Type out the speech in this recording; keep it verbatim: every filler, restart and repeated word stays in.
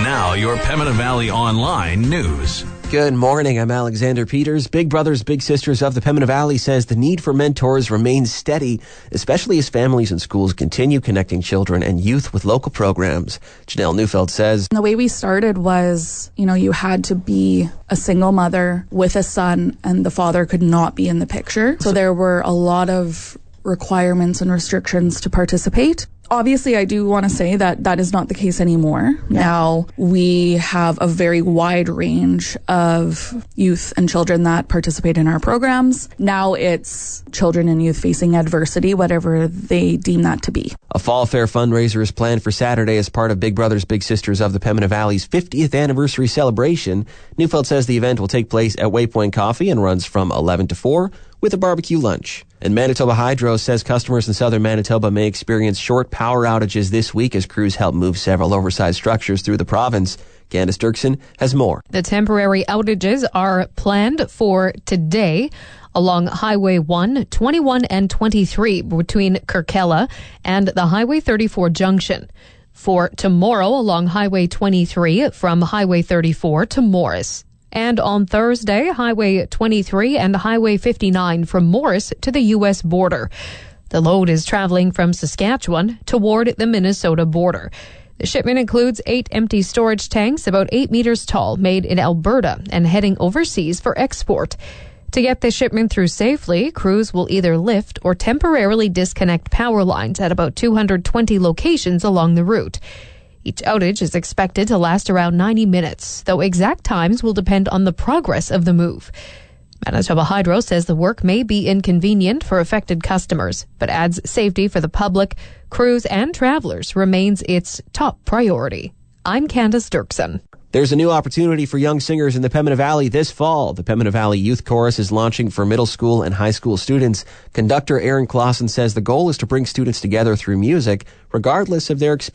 Now, your Pembina Valley Online news. Good morning, I'm Alexander Peters. Big Brothers Big Sisters of the Pembina Valley says the need for mentors remains steady, especially as families and schools continue connecting children and youth with local programs. Janelle Neufeld says, The way we started was, you know, you had to be a single mother with a son and the father could not be in the picture. So there were a lot of requirements and restrictions to participate. Obviously, I do want to say that that is not the case anymore. Yeah. Now, we have a very wide range of youth and children that participate in our programs. Now it's children and youth facing adversity, whatever they deem that to be. A fall fair fundraiser is planned for Saturday as part of Big Brothers Big Sisters of the Pembina Valley's fiftieth anniversary celebration. Neufeld says the event will take place at Waypoint Coffee and runs from eleven to four with a barbecue lunch. And Manitoba Hydro says customers in southern Manitoba may experience short power outages this week as crews help move several oversized structures through the province. Candace Dirksen has more. The temporary outages are planned for today along Highway one, twenty-one, and twenty-three between Kirkella and the Highway thirty-four junction. For tomorrow along Highway twenty-three from Highway thirty-four to Morris. And on Thursday, Highway twenty-three and Highway fifty-nine from Morris to the U S border. The load is traveling from Saskatchewan toward the Minnesota border. The shipment includes eight empty storage tanks about eight meters tall made in Alberta and heading overseas for export. To get the shipment through safely, crews will either lift or temporarily disconnect power lines at about two hundred twenty locations along the route. Each outage is expected to last around ninety minutes, though exact times will depend on the progress of the move. Manitoba Hydro says the work may be inconvenient for affected customers, but adds safety for the public, crews, and travelers remains its top priority. I'm Candace Dirksen. There's a new opportunity for young singers in the Pembina Valley this fall. The Pembina Valley Youth Chorus is launching for middle school and high school students. Conductor Aaron Clausen says the goal is to bring students together through music, regardless of their experience.